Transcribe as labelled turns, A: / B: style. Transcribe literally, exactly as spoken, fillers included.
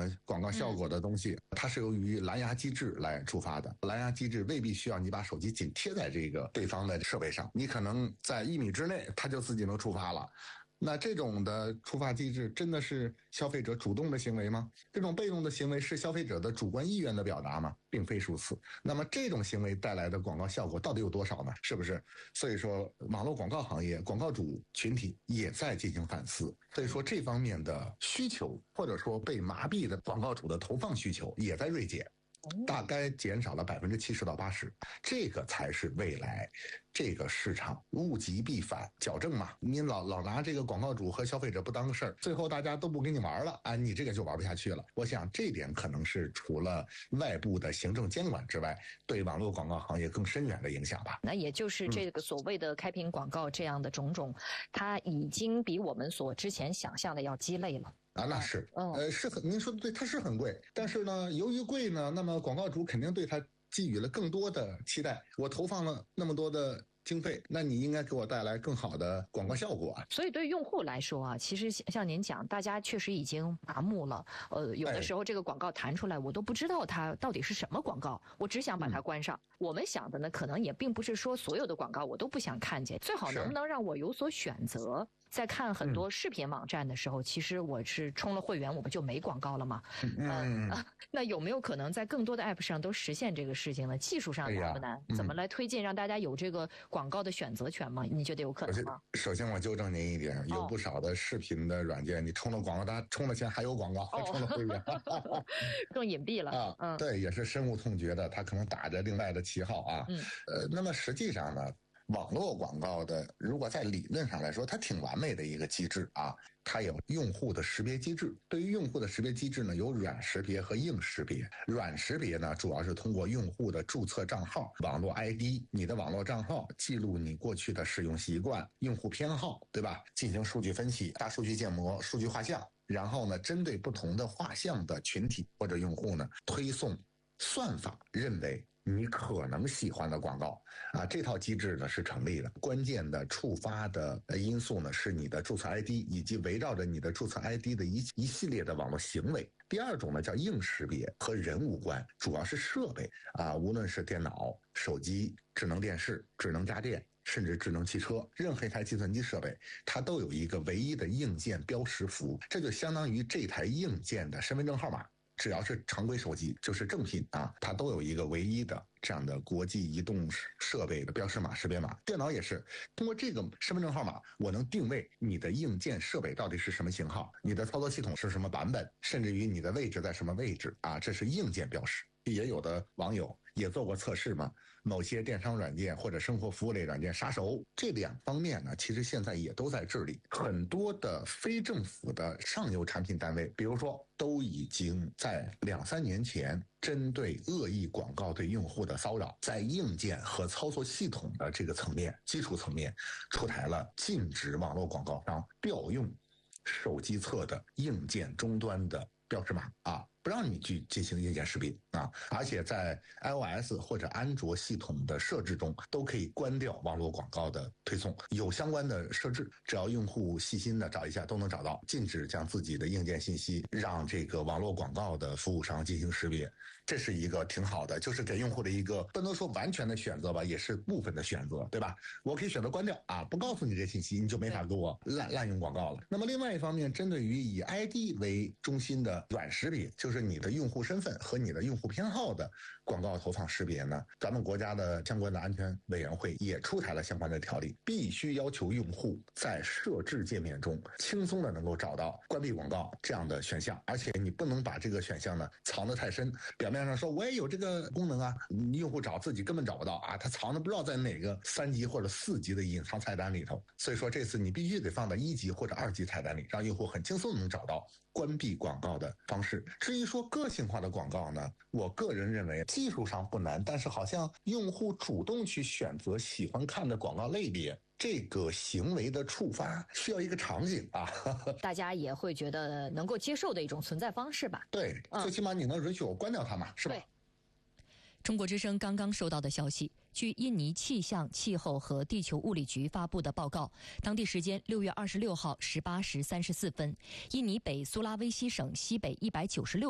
A: 么广告效果的东西，它是由于蓝牙机制来触发的。蓝牙机制未必需要你把手机紧贴在这个对方的设备上，你可能在一米之内，它就自己能触发了。那这种的触发机制真的是消费者主动的行为吗？这种被动的行为是消费者的主观意愿的表达吗？并非如此。那么这种行为带来的广告效果到底有多少呢？是不是？所以说网络广告行业广告主群体也在进行反思。所以说这方面的需求，或者说被麻痹的广告主的投放需求也在锐减。大概减少了百分之七十到八十，这个才是未来这个市场物极必反，矫正嘛。你老老拿这个广告主和消费者不当个事儿，最后大家都不跟你玩了啊，你这个就玩不下去了。我想这点可能是除了外部的行政监管之外，对网络广告行业更深远的影响吧。
B: 那也就是这个所谓的开屏广告这样的种种，嗯、它已经比我们所之前想象的要鸡肋了。
A: 啊，那是，呃，是很，您说的对，它是很贵，但是呢，由于贵呢，那么广告主肯定对它寄予了更多的期待。我投放了那么多的经费，那你应该给我带来更好的广告效果啊。
B: 所以对用户来说啊，其实像您讲，大家确实已经麻木了。呃，有的时候这个广告弹出来，我都不知道它到底是什么广告，我只想把它关上。嗯、我们想的呢，可能也并不是说所有的广告我都不想看见，最好能不能让我有所选择。在看很多视频网站的时候，嗯、其实我是充了会员，我不就没广告了吗？嗯、呃，那有没有可能在更多的 App 上都实现这个事情呢？技术上难不难？哎嗯、怎么来推荐让大家有这个广告的选择权吗？你觉得有可能吗？
A: 首先我纠正您一点，有不少的视频的软件，哦、你充了广告，它充了钱还有广告，还充了会员，
B: 更隐蔽了
A: 啊。嗯，对，也是深恶痛绝的，它可能打着另外的旗号啊。嗯，呃，那么实际上呢？网络广告的，如果在理论上来说，它挺完美的一个机制啊。它有用户的识别机制，对于用户的识别机制呢，有软识别和硬识别。软识别呢，主要是通过用户的注册账号、网络 I D、你的网络账号，记录你过去的使用习惯、用户偏好，对吧？进行数据分析、大数据建模、数据画像，然后呢，针对不同的画像的群体或者用户呢，推送算法认为你可能喜欢的广告啊，这套机制呢是成立的。关键的触发的因素呢是你的注册 I D 以及围绕着你的注册 I D 的一一系列的网络行为。第二种呢叫硬识别，和人无关，主要是设备啊，无论是电脑、手机、智能电视、智能家电，甚至智能汽车，任何一台计算机设备，它都有一个唯一的硬件标识符，这就相当于这台硬件的身份证号码。只要是常规手机，就是正品啊，它都有一个唯一的这样的国际移动设备的标识码、识别码。电脑也是通过这个身份证号码，我能定位你的硬件设备到底是什么型号，你的操作系统是什么版本，甚至于你的位置在什么位置啊，这是硬件标识。也有的网友也做过测试嘛，某些电商软件或者生活服务类软件杀熟，这两方面呢，其实现在也都在治理。很多的非政府的上游产品单位，比如说都已经在两三年前针对恶意广告对用户的骚扰，在硬件和操作系统的这个层面、基础层面，出台了禁止网络广告商调用手机侧的硬件终端的标识码啊。不让你去进行硬件识别啊，而且在 iOS 或者安卓系统的设置中都可以关掉网络广告的推送，有相关的设置，只要用户细心的找一下都能找到。禁止将自己的硬件信息让这个网络广告的服务商进行识别，这是一个挺好的，就是给用户的一个不能说完全的选择吧，也是部分的选择，对吧？我可以选择关掉啊，不告诉你这信息，你就没法给我滥滥用广告了。那么另外一方面，针对于以 I D 为中心的软识别，就是你的用户身份和你的用户偏好的广告投放识别呢，咱们国家的相关的安全委员会也出台了相关的条例，必须要求用户在设置界面中轻松的能够找到关闭广告这样的选项，而且你不能把这个选项呢藏得太深，表面上说我也有这个功能啊，用户找自己根本找不到啊，他藏的不知道在哪个三级或者四级的隐藏菜单里头，所以说这次你必须得放在一级或者二级菜单里，让用户很轻松能找到关闭广告的方式。至于说个性化的广告呢，我个人认为技术上不难，但是好像用户主动去选择喜欢看的广告类别，这个行为的触发需要一个场景啊，
B: 大家也会觉得能够接受的一种存在方式吧。
A: 对，最起码你能允许我关掉它嘛，是吧？
B: 对。
C: 中国之声刚刚收到的消息，据印尼气象、气候和地球物理局发布的报告，当地时间六月二十六号十八时三十四分，印尼北苏拉威西省西北一百九十六